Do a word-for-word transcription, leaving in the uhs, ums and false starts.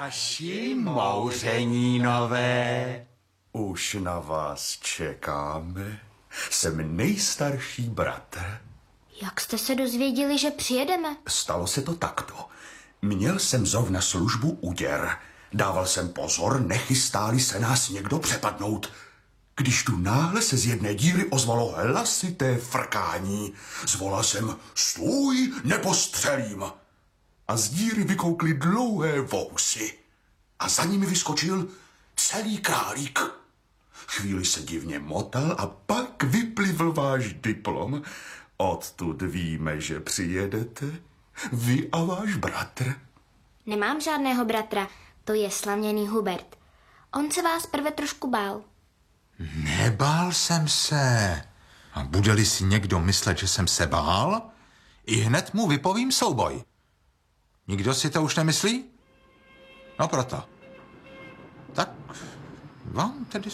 Naši Mouřenínové. Už na vás čekáme. Jsem nejstarší bratr. Jak jste se dozvěděli, že přijedeme? Stalo se to takto. Měl jsem zrovna službu uděr. Dával jsem pozor, nechystáli se nás někdo přepadnout. Když tu náhle se z jedné díry ozvalo hlasité frkání, zvolal jsem stůj, nebo střelím. A z díry vykoukly dlouhé vousy. A za nimi vyskočil celý králík. Chvíli se divně motal a pak vyplivl váš diplom. Odtud víme, že přijedete. Vy a váš bratr. Nemám žádného bratra, to je slaměný Hubert. On se vás prve trošku bál. Nebál jsem se. A bude-li si někdo myslet, že jsem se bál, i hned mu vypovím souboj. Nikdo si to už nemyslí? No proto. Tak vám tedy